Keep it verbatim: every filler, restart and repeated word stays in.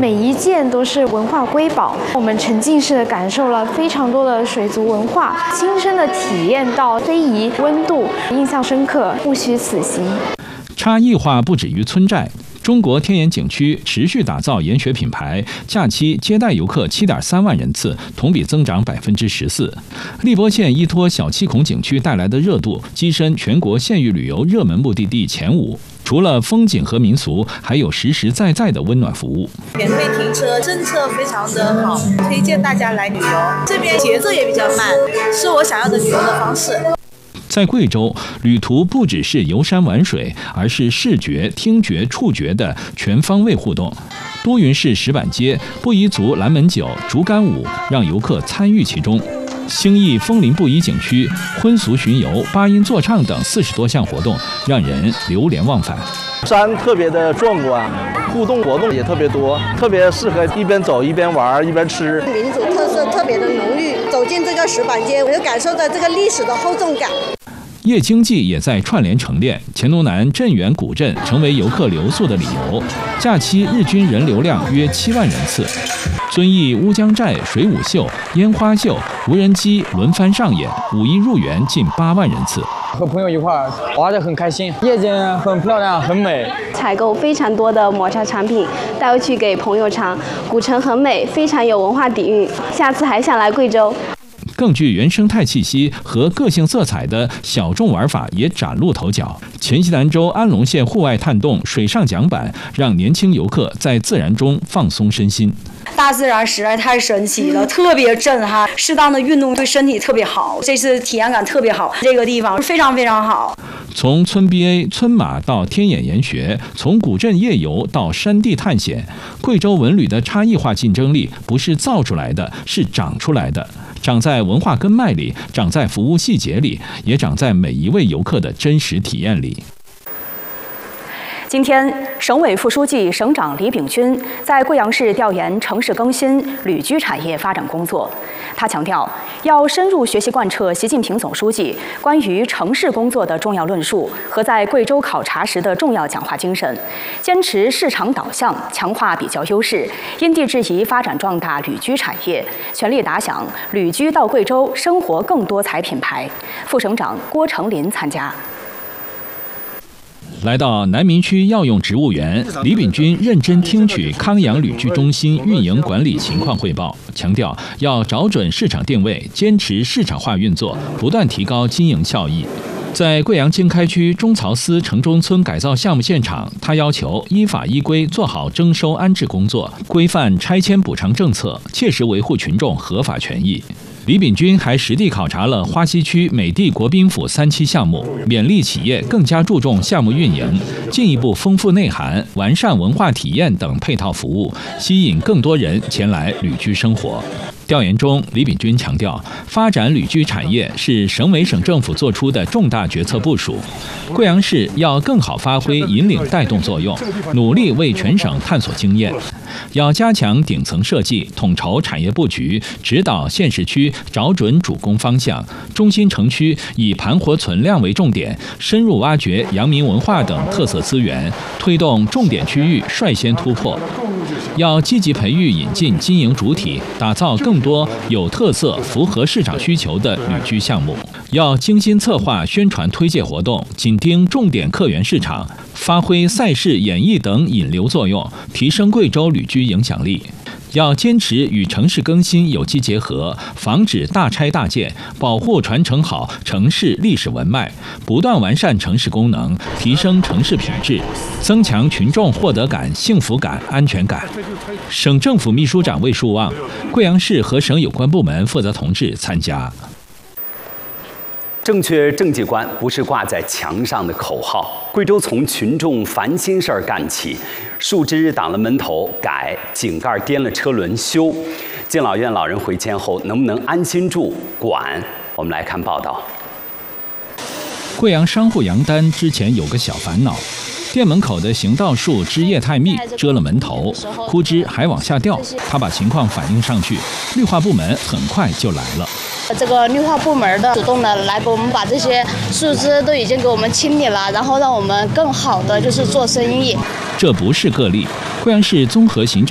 每一件都是文化瑰宝。我们沉浸式的感受了非常多的水族文化，亲身的体验到非遗温度，印象深刻，不虚此行。 差异化不止于村寨。中国天眼景区持续打造研学品牌，假期接待游客 七点三万人次，同比增长百分之十四。荔波县依托小七孔景区带来的热度，跻身全国县域旅游热门目的地前五。除了风景和民俗，还有实实在在的温暖服务。 免费停车政策非常的好，推荐大家来旅游。这边节奏也比较慢，是我想要的旅游的方式。 在贵州，旅途不只是游山玩水，而是视觉、听觉、触觉的全方位互动。多云市石板街、布依族蓝门酒、竹竿舞让游客参与其中。兴义枫林布依景区婚俗巡游、八音座唱等四十多项活动，让人流连忘返。 山特别的壮观，互动活动也特别多，特别适合一边走一边玩一边吃。 民族特色特别的浓郁，走进这个石板街，我就感受到这个历史的厚重感。 夜经济也在串联成练，黔东南镇远古镇成为游客留宿的理由。假期日均人流量约七万人次。遵义乌江寨水舞秀、烟花秀、无人机轮番上演，五一入园近八万人次。 和朋友一块玩得很开心，夜景很漂亮，很美。 采购非常多的抹茶产品，带回去给朋友尝。古城很美，非常有文化底蕴，下次还想来贵州。 更具原生态气息和个性色彩的小众玩法也崭露头角。黔西南州安龙县户外探洞水上桨板，让年轻游客在自然中放松身心。 大自然实在太神奇了，特别震撼。适当的运动对身体特别好，这次体验感特别好。这个地方非常非常好。 从村 B A、村马到天眼研学，从古镇夜游到山地探险，贵州文旅的差异化竞争力不是造出来的，是长出来的。长在文化根脉里，长在服务细节里，也长在每一位游客的真实体验里。 今天，省委副书记、省长李秉军在贵阳市调研城市更新、旅居产业发展工作。他强调，要深入学习贯彻习近平总书记关于城市工作的重要论述和在贵州考察时的重要讲话精神，坚持市场导向，强化比较优势，因地制宜发展壮大旅居产业，全力打响旅居到贵州生活更多彩品牌。副省长郭成林参加。来到南民区药用植物园，李秉军认真听取康阳旅居中心运营管理情况汇报，强调要找准市场定位，坚持市场化运作，不断提高经营效益。在贵阳经开区中曹司城中村改造项目现场，他要求依法依规做好征收安置工作，规范拆迁补偿政策，切实维护群众合法权益。李秉军还实地考察了花溪区美的国宾府三期项目，勉励企业更加注重项目运营，进一步丰富内涵、完善文化体验等配套服务，吸引更多人前来旅居生活。调研中，李秉军强调，发展旅居产业是省委省政府作出的重大决策部署。贵阳市要更好发挥引领带动作用，努力为全省探索经验。要加强顶层设计，统筹产业布局，指导县市区找准主攻方向。中心城区以盘活存量为重点，深入挖掘阳明文化等特色资源，推动重点区域率先突破。要积极培育引进经营主体，打造更多有特色、符合市场需求的旅居项目。要精心策划宣传推介活动，紧盯重点客源市场，发挥赛事、演艺等引流作用，提升贵州旅居影响力。要坚持与城市更新有机结合，防止大拆大建，保护传承好城市历史文脉，不断完善城市功能，提升城市品质，增强群众获得感、幸福感、安全感。省政府秘书长魏树旺、贵阳市和省有关部门负责同志参加。 正确政绩观不是挂在墙上的口号。贵州从群众烦心事儿干起，树枝挡了门头改，井盖颠了车轮修。敬老院老人回迁后能不能安心住管？我们来看报道。 贵阳商户杨丹之前有个小烦恼。店门口的行道树枝叶太密，遮了门头，枯枝还往下掉。他把情况反映上去，绿化部门很快就来了。 这个绿化部门的主动的来给我们把这些树枝都已经给我们清理了，然后让我们更好的就是做生意。 这不是个例，贵阳市综合行政